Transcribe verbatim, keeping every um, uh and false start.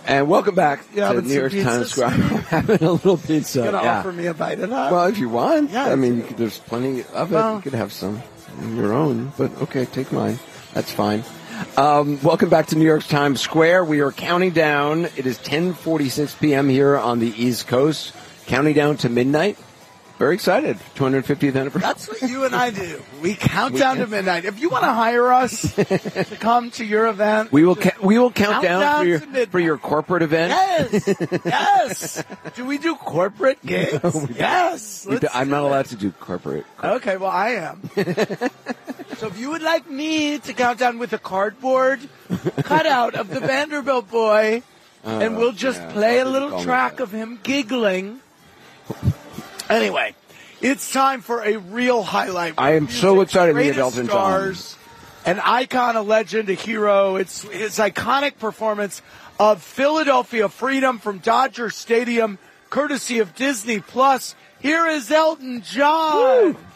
And welcome back yeah, to New York Times Square. I'm having a little pizza. You're going to yeah. offer me a bite of that? Well, if you want. Yeah, I mean, you could, there's plenty of it. Well, you could have some of your own. But, okay, take mine. That's fine. Um, welcome back to New York Times Square. We are counting down. It is ten forty-six p.m. here on the East Coast. Counting down to midnight. Very excited. two hundred fiftieth anniversary. That's what you and I do. We count we down can. to midnight. If you want to hire us to come to your event, we will. Ca- we will count, count down, down for your for your corporate event. Yes, yes. Do we do corporate gigs? No, yes. Do, I'm not allowed to do corporate. corporate. Okay, well I am. So if you would like me to count down with a cardboard cutout of the Vanderbilt boy, uh, and we'll just yeah, play a little track of him giggling. Anyway, it's time for a real highlight. I am so excited to meet Elton John. An icon, a legend, a hero. It's his iconic performance of Philadelphia Freedom from Dodger Stadium, courtesy of Disney Plus. Here is Elton John. Woo.